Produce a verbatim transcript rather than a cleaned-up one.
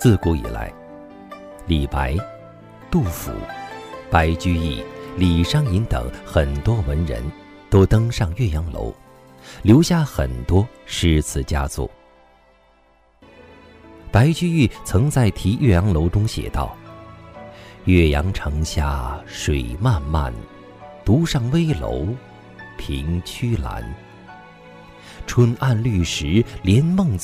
自古以来，李白、杜甫、白居易、李商隐等很多文人都登上岳阳楼，留下很多诗词佳作。白居易曾在题岳阳楼中写道：岳阳城下水漫漫，独上危楼凭曲栏。春暗绿时连梦